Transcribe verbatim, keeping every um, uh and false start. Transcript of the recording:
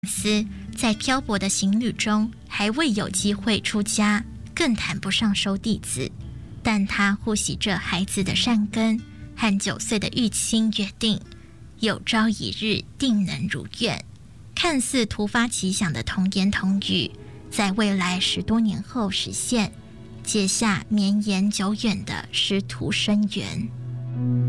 斯在漂泊的行旅中还未有机会出家，更谈不上收弟子，但他护惜着孩子的善根，和九岁的玉清约定，有朝一日定能如愿。看似突发奇想的童言童语，在未来十多年后实现，结下绵延久远的师徒深缘。